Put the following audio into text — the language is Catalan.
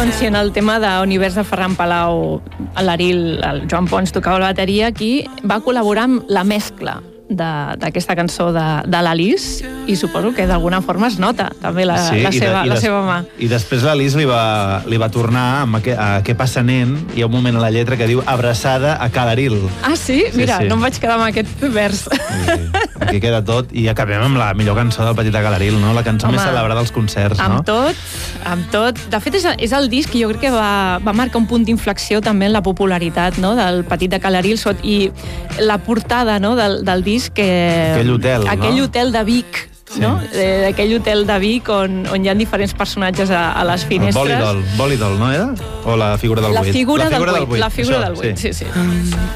Doncs si en el tema d'Univers de Ferran Palau, l'Aril, el Joan Pons tocava la bateria, aquí va col·laborar amb la mescla d'aquesta cançó de l'Alice, i suposo que d'alguna forma es nota també la seva mà. I després l'Alice li va tornar amb a Què passa, nen? Hi ha un moment a la lletra que diu abraçada a Ca l'Aril. Ah, sí? Mira, no em vaig quedar amb aquest vers. Aquí queda tot, i acabem amb la millor cançó del Petit de Ca l'Aril, no? La cançó més celebrada als concerts, no? Amb tot. De fet, és el disc que jo crec que va marcar un punt d'inflexió també en la popularitat del Petit de Ca l'Aril, i la portada del disc, aquell hotel de Vic, no? Aquell hotel de Vic on hi ha diferents personatges a les finestres. Bolidol, no era? O la figura del buit? La figura del buit, sí.